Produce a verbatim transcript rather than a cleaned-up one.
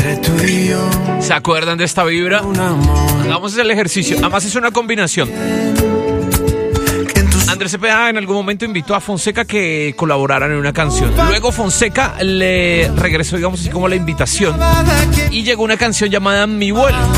¿Se acuerdan de esta vibra? Hagamos el ejercicio. Además es una combinación. Andrés Cepeda en algún momento invitó a Fonseca que colaboraran en una canción. Luego Fonseca le regresó, digamos así, como la invitación. Y llegó una canción llamada Mi Vuelo.